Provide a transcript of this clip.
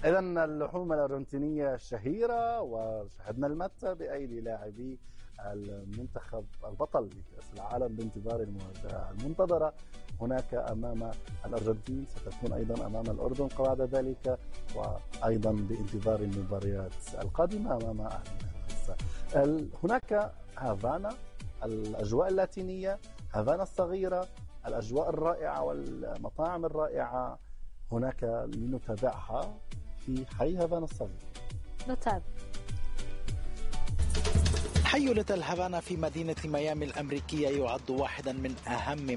إذا اللحوم الأرجنتينية الشهيرة، وشهدنا المتة بأيدي لاعبي المنتخب البطل لكأس العالم بانتظار المواجهة المنتظرة هناك أمام الأرجنتين، ستكون أيضا أمام الأردن بعد ذلك، وأيضا بانتظار المباريات القادمة أمام أهلنا. هناك هافانا، الأجواء اللاتينية، هافانا الصغيرة، الأجواء الرائعة والمطاعم الرائعة هناك لنتابعها في حي هافانا الصغير. نتابع. حي ليتل هافانا في مدينة ميامي الأمريكية يعد واحدا من أهم